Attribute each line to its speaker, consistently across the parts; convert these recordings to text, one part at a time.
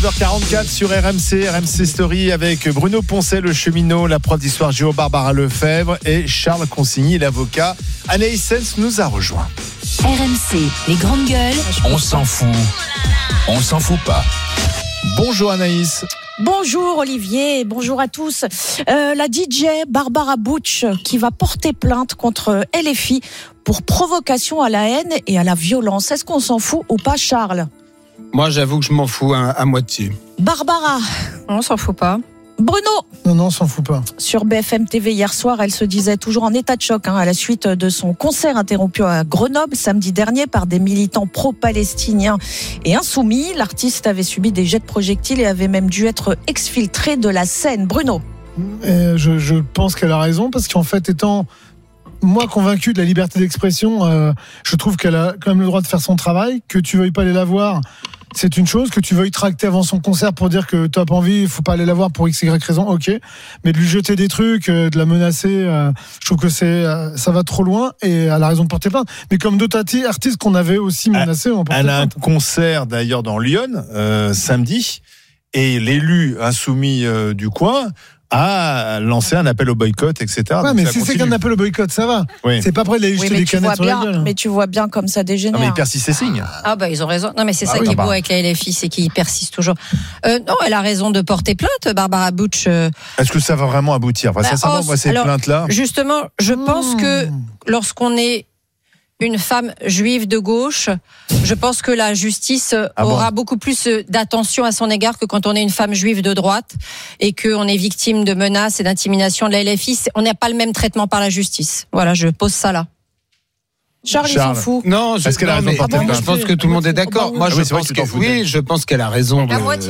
Speaker 1: 9h44 sur RMC Story avec Bruno Poncet, le cheminot, la prof d'histoire géo Barbara Lefebvre et Charles Consigny, l'avocat. Anaïs Sens nous a rejoint.
Speaker 2: RMC, les grandes gueules.
Speaker 3: On s'en fout. On s'en fout pas.
Speaker 1: Bonjour Anaïs.
Speaker 4: Bonjour Olivier, bonjour à tous. La DJ Barbara Butch qui va porter plainte contre LFI pour provocation à la haine et à la violence. Est-ce qu'on s'en fout ou pas, Charles ?
Speaker 5: Moi, j'avoue que je m'en fous à moitié.
Speaker 4: Barbara ?
Speaker 6: On s'en fout pas.
Speaker 4: Bruno ?
Speaker 7: Non, on s'en fout pas.
Speaker 4: Sur BFM TV hier soir, elle se disait toujours en état de choc à la suite de son concert interrompu à Grenoble samedi dernier par des militants pro-palestiniens et insoumis. L'artiste avait subi des jets de projectiles et avait même dû être exfiltré de la scène. Bruno ?
Speaker 7: Je pense qu'elle a raison parce qu'en fait, étant moi convaincu de la liberté d'expression, je trouve qu'elle a quand même le droit de faire son travail. Que tu veuilles pas aller la voir, c'est une chose. Que tu veuilles tracter avant son concert pour dire que t'as pas envie, il faut pas aller la voir pour x, y raison, ok. Mais de lui jeter des trucs, de la menacer, je trouve que ça va trop loin et elle a raison de porter plainte. Mais comme d'autres artistes qu'on avait aussi menacés, on portait plainte.
Speaker 1: Elle a un concert d'ailleurs dans Lyon samedi et l'élu insoumis du coin a lancé un appel au boycott, etc.
Speaker 7: Ouais, mais si c'est qu'un appel au boycott, ça va. Oui. C'est pas prêt de les jeter des canettes sur la gueule.
Speaker 4: Mais tu vois bien comme ça dégénère.
Speaker 1: Non, mais ils persistent ces signes.
Speaker 6: Ah bah ils ont raison. Non mais c'est ça qui est beau avec la LFI, c'est qu'ils persistent toujours. Non, elle a raison de porter plainte, Barbara Butch.
Speaker 1: Est-ce que ça va vraiment aboutir ? Sincèrement, moi ces plaintes-là.
Speaker 6: Justement, je pense que lorsqu'on est une femme juive de gauche, je pense que la justice aura beaucoup plus d'attention à son égard que quand on est une femme juive de droite et qu'on est victime de menaces et d'intimidation de la LFI. On n'a pas le même traitement par la justice. Voilà, je pose ça là.
Speaker 4: Charles, il s'en fout.
Speaker 5: Non, je pense que tout le monde est d'accord. Moi, je pense qu'elle a raison.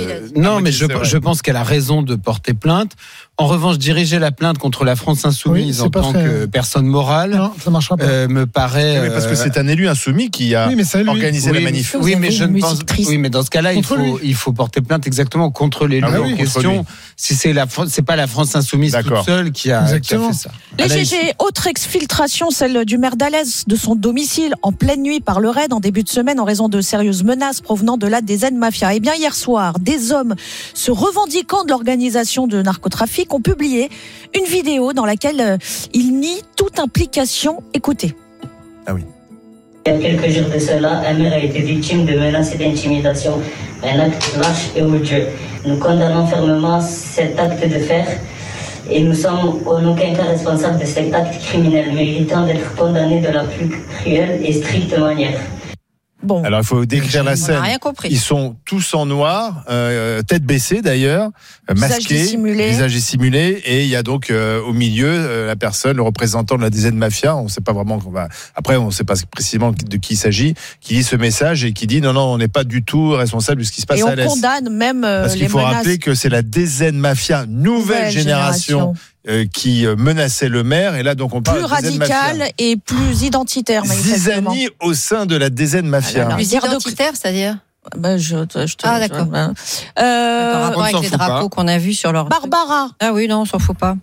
Speaker 5: Je pense qu'elle a raison de porter plainte. En revanche, diriger la plainte contre la France insoumise en tant que personne morale,
Speaker 7: non, ça marchera pas.
Speaker 5: Me paraît.
Speaker 1: Oui, parce que c'est un élu insoumis qui a organisé la manif.
Speaker 5: Oui, mais je ne pense. Oui, mais dans ce cas-là, il faut porter plainte exactement contre l'élu en question. Si c'est pas la France insoumise toute seule qui a fait ça.
Speaker 4: Les GG, autre exfiltration, celle du maire d'Alès de son domicile en pleine nuit par le RAID en début de semaine en raison de sérieuses menaces provenant de la DZ Mafia. Eh bien, hier soir, des hommes se revendiquant de l'organisation de narcotrafic ont publié une vidéo dans laquelle ils nient toute implication. Écoutez.
Speaker 1: Ah oui.
Speaker 8: Il y a quelques jours de cela, un maire a été victime de menaces et d'intimidation. Un acte lâche et odieux. Nous condamnons fermement cet acte de fer et nous sommes en aucun cas responsables de cet acte criminel, méritant d'être condamné de la plus cruelle et stricte manière.
Speaker 4: Bon.
Speaker 1: Alors il faut décrire la scène.
Speaker 6: On n'a rien compris.
Speaker 1: Ils sont tous en noir, tête baissée d'ailleurs, masqués, visage dissimulé, et il y a donc au milieu la personne, le représentant de la DZ Mafia. On ne sait pas vraiment. Après, on ne sait pas précisément de qui il s'agit, qui lit ce message et qui dit non, on n'est pas du tout responsable de ce qui se passe à l'Est.
Speaker 4: Et on condamne même
Speaker 1: parce qu'il faut rappeler que c'est la DZ Mafia nouvelle génération. Qui menaçait le maire, et là donc on parle
Speaker 4: plus radical et plus identitaire.
Speaker 1: Zizanie au sein de la DZ Mafia.
Speaker 6: Plus identitaire, c'est-à-dire d'accord. Par rapport avec les drapeaux qu'on a vus sur leur.
Speaker 4: Barbara.
Speaker 6: Ah oui, non, on s'en fout pas.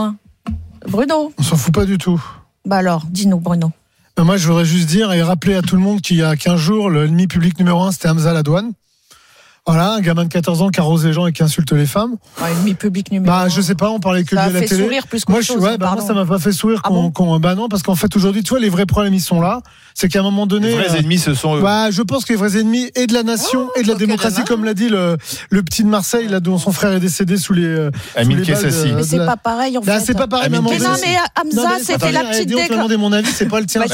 Speaker 4: Bruno.
Speaker 7: On s'en fout pas du tout.
Speaker 4: Bah alors, dis-nous, Bruno.
Speaker 7: Moi, je voudrais juste dire et rappeler à tout le monde qu'il y a 15 jours, l'ennemi public numéro 1, c'était Hamza Ladouane. Voilà, un gamin de 14 ans qui arrose les gens et qui insulte les femmes.
Speaker 4: Ennemi public numéro 1.
Speaker 7: Je sais pas, on parlait que de la télé. Ça
Speaker 4: fait sourire plus qu'autre chose.
Speaker 7: Moi, ça m'a pas fait sourire non, parce qu'en fait, aujourd'hui, tu vois, les vrais problèmes, ils sont là. C'est qu'à un moment donné.
Speaker 1: Les vrais ennemis, ce sont eux.
Speaker 7: Je pense que les vrais ennemis et de la nation et de la démocratie, comme l'a dit le petit de Marseille, là, dont son frère est décédé sous les.
Speaker 1: Amine Kessassi.
Speaker 4: Mais c'est pas pareil, en fait.
Speaker 7: C'est pas pareil, maman.
Speaker 4: Non, mais Hamza, c'était la petite
Speaker 7: déc. On te demandé mon avis, c'est pas le tien.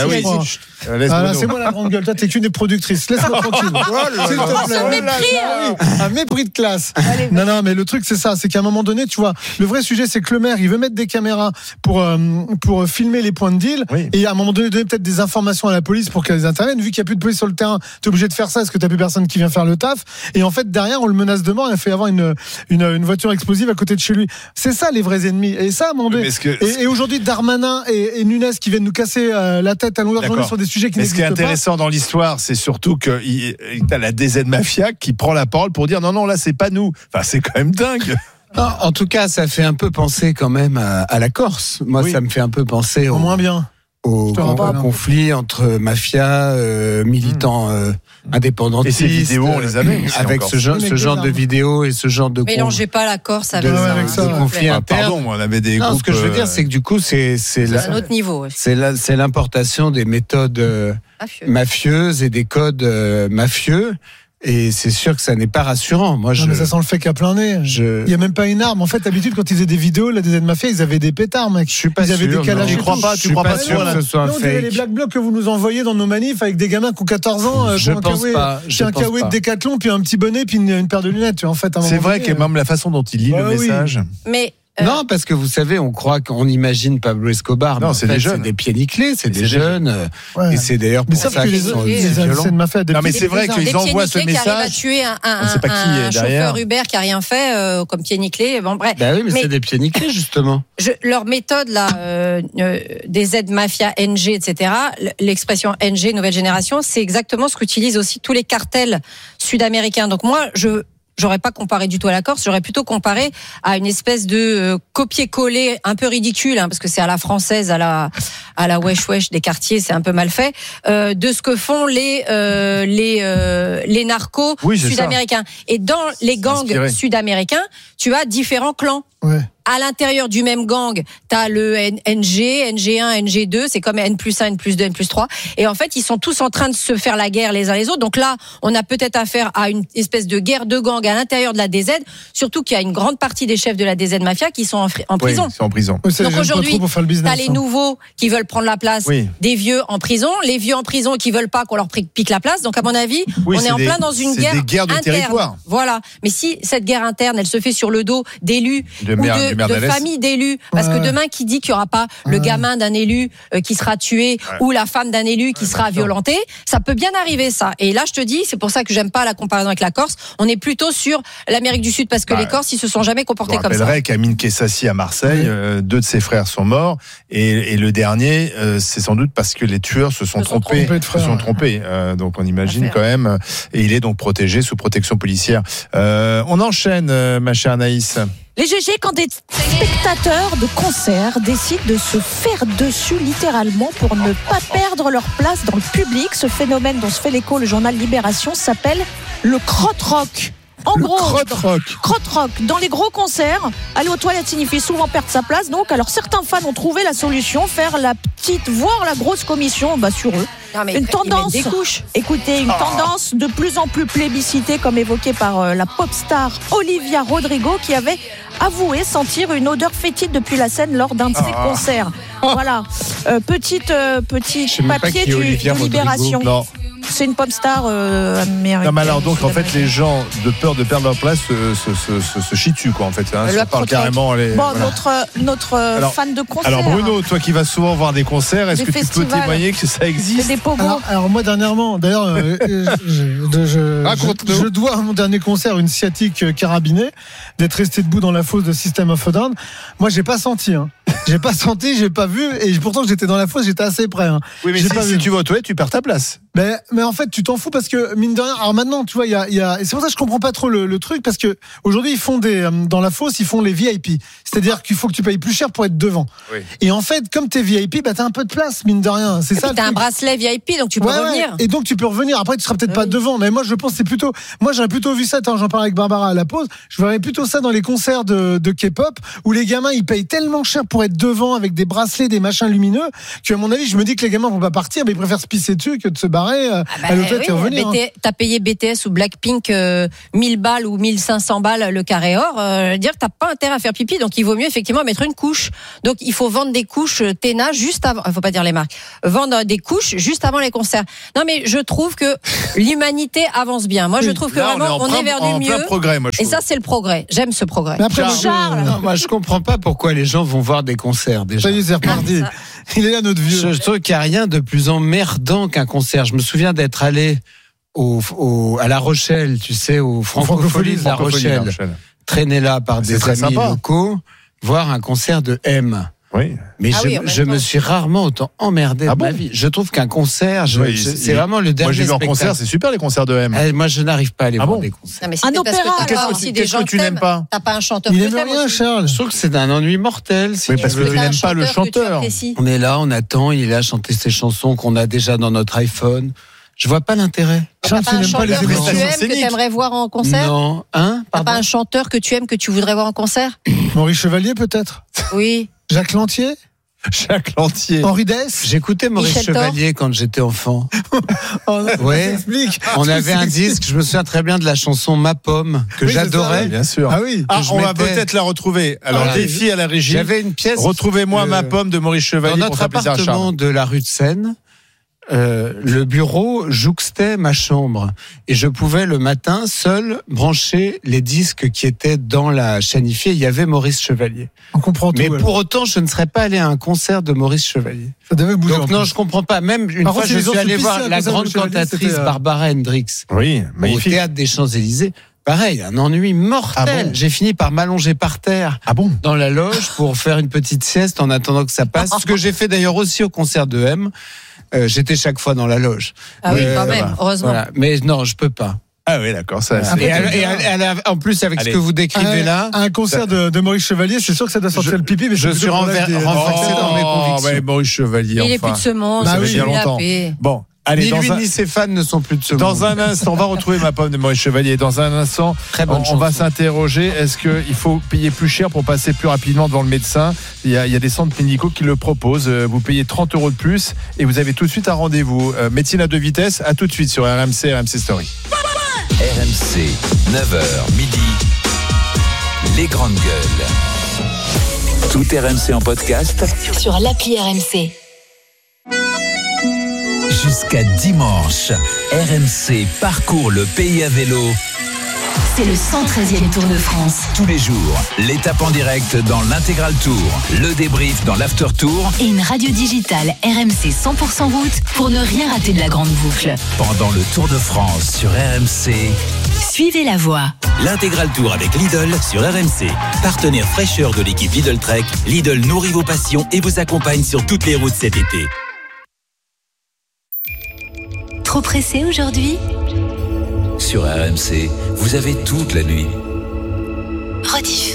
Speaker 7: C'est moi la grande gueule. Toi, t'es qu'une des productrices. Laisse-moi tranquille. S'il te plaît. Un mépris de classe. Non, mais le truc, c'est ça. C'est qu'à un moment donné, tu vois, le vrai sujet, c'est que le maire, il veut mettre des caméras pour filmer les points de deal. Oui. Et à un moment donné, donner peut-être des informations à la police pour qu'elles interviennent. Vu qu'il n'y a plus de police sur le terrain, t'es obligé de faire ça parce que t'as plus personne qui vient faire le taf. Et en fait, derrière, on le menace de mort. Il a fait avoir une voiture explosive à côté de chez lui. C'est ça, les vrais ennemis. Et ça, à un moment donné. Et aujourd'hui, Darmanin et Nunes qui viennent nous casser la tête à longueur de journée sur des sujets qui n'existent pas.
Speaker 1: Ce qui est intéressant dans l'histoire, c'est surtout que t'as la DZ Mafia qui prend la parole pour dire non, là, c'est pas nous. Enfin, c'est quand même dingue.
Speaker 5: Non, en tout cas, ça fait un peu penser quand même à la Corse. Moi, ça me fait un peu penser
Speaker 7: au moins bien.
Speaker 5: au conflit entre mafia, militants indépendantistes.
Speaker 1: Et ces vidéos, on les avait aussi
Speaker 5: avec ce genre de vidéos et ce genre de
Speaker 6: mélangez pas la Corse avec ça.
Speaker 5: De conflits internes.
Speaker 1: Pardon, on avait des groupes.
Speaker 5: Ce que je veux dire, c'est que du coup, c'est
Speaker 6: un autre niveau.
Speaker 5: C'est l'importation des méthodes mafieuses et des codes mafieux. Et c'est sûr que ça n'est pas rassurant. Moi,
Speaker 7: mais ça sent le fake à plein nez. Il y a même pas une arme. En fait, d'habitude, quand ils faisaient des vidéos, la DZ Mafia, ils avaient des pétards, mec.
Speaker 5: Je suis pas
Speaker 7: sûr. Ils avaient des calages.
Speaker 1: Tu crois pas sûr
Speaker 5: que ce soit un fake.
Speaker 7: On dirait les black blocs que vous nous envoyez dans nos manifs avec des gamins qui ont 14 ans,
Speaker 5: qui ont un
Speaker 7: kawaii de Décathlon, puis un petit bonnet, puis une paire de lunettes. Tu vois, en fait,
Speaker 1: c'est vrai que même la façon dont il lit le message.
Speaker 6: Mais
Speaker 5: non, parce que vous savez, on imagine Pablo Escobar.
Speaker 1: Non, c'est des jeunes.
Speaker 5: C'est des pieds nickelés, c'est des jeunes. Et c'est d'ailleurs pour ça qu'ils sont violents.
Speaker 1: Non, mais c'est vrai qu'ils envoient ce message.
Speaker 6: Qui arrive à tuer un chauffeur Uber qui a rien fait, comme pieds nickelés. Bon, bref.
Speaker 5: Bah oui, mais c'est des pieds nickelés, justement.
Speaker 6: Leur méthode, là, des aides mafia, NG, etc., l'expression NG, nouvelle génération, c'est exactement ce qu'utilisent aussi tous les cartels sud-américains. Donc moi, j'aurais pas comparé du tout à la Corse, j'aurais plutôt comparé à une espèce de copier-coller un peu ridicule, parce que c'est à la française, à la wesh des quartiers, c'est un peu mal fait, de ce que font les narcos sud-américains. Et dans les gangs sud-américains, tu as différents clans.
Speaker 7: Ouais.
Speaker 6: À l'intérieur du même gang, t'as le NG, NG1, NG2, c'est comme N+1, N+2, N+3. Et en fait, ils sont tous en train de se faire la guerre les uns les autres. Donc là, on a peut-être affaire à une espèce de guerre de gang à l'intérieur de la DZ, surtout qu'il y a une grande partie des chefs de la DZ Mafia qui sont en prison.
Speaker 1: Ils sont en prison.
Speaker 6: Donc aujourd'hui, t'as les nouveaux qui veulent prendre la place des vieux en prison, les vieux en prison qui veulent pas qu'on leur pique la place. Donc à mon avis, on est en plein dans une guerre
Speaker 1: des guerres de
Speaker 6: interne.
Speaker 1: Territoire.
Speaker 6: Voilà. Mais si cette guerre interne, elle se fait sur le dos d'élus de famille d'élus, parce que demain, qui dit qu'il n'y aura pas le gamin d'un élu qui sera tué ou la femme d'un élu qui sera violentée, ça peut bien arriver, ça. Et là, je te dis, c'est pour ça que j'aime pas la comparaison avec la Corse. On est plutôt sur l'Amérique du Sud, parce que les Corses, ils se sont jamais comportés comme ça. Je
Speaker 1: rappellerai qu'Amine Kessassi à Marseille, 2 de ses frères sont morts, et le dernier, c'est sans doute parce que les tueurs se sont trompés. Donc on imagine quand même, et il est donc protégé sous protection policière. On enchaîne, ma chère Anaïs.
Speaker 4: Les GG, quand des spectateurs de concerts décident de se faire dessus littéralement pour ne pas perdre leur place dans le public, ce phénomène dont se fait l'écho le journal Libération s'appelle le crotte-rock. En gros, crotte-rock. Dans les gros concerts, aller aux toilettes signifie souvent perdre sa place. Donc, alors certains fans ont trouvé la solution, faire la petite, voire la grosse commission sur eux. Une tendance, écoutez, tendance de plus en plus plébiscitée, comme évoquée par la pop star Olivia Rodrigo, qui avait avoué sentir une odeur fétide depuis la scène lors d'un de ses concerts. Voilà, petit papier de Libération.
Speaker 1: Non.
Speaker 4: C'est une pop star américaine.
Speaker 1: Non, mais alors donc en fait les gens de peur de perdre leur place se chient dessus, quoi, en fait. Ça parle carrément.
Speaker 4: Notre fan de concert.
Speaker 1: Alors Bruno, toi qui vas souvent voir des concerts, est-ce que tu peux témoigner que ça existe?
Speaker 4: Des pogos.
Speaker 7: Alors moi dernièrement, d'ailleurs, je dois à mon dernier concert une sciatique carabinée, d'être resté debout dans la fosse de System of a Down. Moi j'ai pas senti. J'ai pas senti, j'ai pas vu, et pourtant j'étais dans la fosse, j'étais assez près.
Speaker 1: Oui, mais si tu vas aux toilettes, tu perds ta place.
Speaker 7: Mais en fait, tu t'en fous parce que mine de rien. Alors maintenant, tu vois, il y a et c'est pour ça que je comprends pas trop le truc, parce que aujourd'hui ils font dans la fosse, ils font les VIP. C'est-à-dire qu'il faut que tu payes plus cher pour être devant. Oui. Et en fait, comme t'es VIP, t'as un peu de place, mine de rien. C'est ça.
Speaker 6: T'as un bracelet VIP, donc tu peux revenir.
Speaker 7: Et donc tu peux revenir. Après, tu seras peut-être pas devant, mais moi je pense que c'est plutôt. Moi j'aurais plutôt vu ça. J'en parlais avec Barbara à la pause. Je verrais plutôt ça dans les concerts de K-pop où les gamins ils payent tellement cher pour être devant avec des bracelets, des machins lumineux, que à mon avis, je me dis que les gamins vont pas partir, mais ils préfèrent se pisser dessus que de se barrer à l'hôtel et revenir.
Speaker 6: T'as payé BTS ou Blackpink 1000 balles ou 1500 balles le carré or, dire que t'as pas intérêt à faire pipi, donc il vaut mieux effectivement mettre une couche. Donc il faut vendre des couches Téna juste avant, faut pas dire les marques, vendre des couches juste avant les concerts. Non mais je trouve que l'humanité avance bien. Moi je trouve que là, vraiment on est vers du mieux.
Speaker 1: Progrès, moi,
Speaker 6: et ça c'est le progrès. J'aime ce progrès.
Speaker 7: Mais après,
Speaker 5: moi je comprends pas pourquoi les gens vont voir des concerts déjà.
Speaker 7: Ça y est, c'est reparti. Il est là notre vieux.
Speaker 5: Je trouve qu'il n'y a rien de plus emmerdant qu'un concert. Je me souviens d'être allé à La Rochelle, tu sais, au Francophonie de La Rochelle, traîné là par des amis locaux, voir un concert de M.
Speaker 1: Oui.
Speaker 5: Mais je me suis rarement autant emmerdé de ma vie. Je trouve qu'un concert, c'est vraiment le dernier spectacle.
Speaker 1: Moi, j'ai vu en concert, c'est super les concerts de M.
Speaker 5: Moi, je n'arrive pas à aller voir des concerts.
Speaker 6: Un opéra.
Speaker 1: Qu'est-ce que tu n'aimes pas?
Speaker 6: T'as pas un chanteur.
Speaker 7: Il aime rien, Charles.
Speaker 5: Je trouve que c'est un ennui mortel.
Speaker 1: Oui, parce que tu n'aimes pas le chanteur.
Speaker 5: On est là, on attend, il est là à chanter ses chansons qu'on a déjà dans notre iPhone. Je vois pas l'intérêt.
Speaker 6: T'as pas un chanteur que tu aimes, que tu aimerais voir en concert?
Speaker 5: Non.
Speaker 6: T'as pas un chanteur que tu aimes, que tu voudrais voir en concert?
Speaker 7: Maurice Chevalier, peut-être?
Speaker 6: Oui.
Speaker 7: Jacques Lantier?
Speaker 1: Jacques Lantier.
Speaker 7: Henri Dess?
Speaker 5: J'écoutais Maurice Chevalier quand j'étais enfant.
Speaker 7: Ouais.
Speaker 5: On avait un disque, je me souviens très bien de la chanson Ma Pomme, que j'adorais.
Speaker 1: Bien sûr.
Speaker 7: Ah oui.
Speaker 1: On va peut-être la retrouver. Alors, défi à la régie.
Speaker 5: J'avais une pièce.
Speaker 1: Retrouvez-moi Ma Pomme de Maurice Chevalier
Speaker 5: dans notre appartement de la rue de Seine. Le bureau jouxtait ma chambre et je pouvais le matin seul brancher les disques qui étaient dans la chaîne IFI. Il y avait Maurice Chevalier.
Speaker 7: On comprend tout.
Speaker 5: Mais pour autant, je ne serais pas allé à un concert de Maurice Chevalier.
Speaker 7: Ça devait bouger.
Speaker 5: Donc non, je comprends pas. Même une fois, je suis allé voir la grande cantatrice Barbara Hendricks.
Speaker 1: Oui, magnifique.
Speaker 5: Au Théâtre des Champs-Élysées. Pareil, un ennui mortel.
Speaker 1: Ah bon?
Speaker 5: J'ai fini par m'allonger par terre dans la loge pour faire une petite sieste en attendant que ça passe. Ce que j'ai fait d'ailleurs aussi au concert de M. J'étais chaque fois dans la loge.
Speaker 6: Ah oui, quand même, heureusement.
Speaker 5: Voilà. Mais non, je peux pas.
Speaker 1: Ah oui, d'accord.
Speaker 5: En plus, avec ce que vous décrivez là.
Speaker 7: Un concert de Maurice Chevalier, c'est sûr que ça doit sortir le pipi, mais
Speaker 5: je suis renversé dans mes convictions.
Speaker 1: Maurice Chevalier.
Speaker 6: Il est plus de ce monde.
Speaker 1: Ça fait bien longtemps.
Speaker 6: Bon.
Speaker 1: Allez,
Speaker 5: ni lui ni ses fans ne sont plus de ce monde.
Speaker 1: Dans un instant, on va retrouver Ma Pomme de Maurice Chevalier. Dans un instant, on va s'interroger. Est-ce qu'il faut payer plus cher pour passer plus rapidement devant le médecin? Il y a des centres médicaux qui le proposent. Vous payez 30 € de plus et vous avez tout de suite un rendez-vous. Médecine à 2 vitesses, à tout de suite sur RMC Story.
Speaker 3: RMC, 9h midi. Les grandes gueules. Tout RMC en podcast
Speaker 2: sur l'appli RMC.
Speaker 3: Jusqu'à dimanche, RMC parcourt le pays à vélo.
Speaker 2: C'est le 113e Tour de France.
Speaker 3: Tous les jours, l'étape en direct dans l'Intégral Tour, le débrief dans l'After Tour
Speaker 2: et une radio digitale RMC 100% route pour ne rien rater de la grande boucle.
Speaker 3: Pendant le Tour de France sur RMC,
Speaker 2: suivez la voie.
Speaker 9: L'Intégral Tour avec Lidl sur RMC. Partenaire fraîcheur de l'équipe Lidl Trek, Lidl nourrit vos passions et vous accompagne sur toutes les routes cet été.
Speaker 2: Trop pressé aujourd'hui ?
Speaker 3: Sur RMC, vous avez toute la nuit.
Speaker 2: Rediff.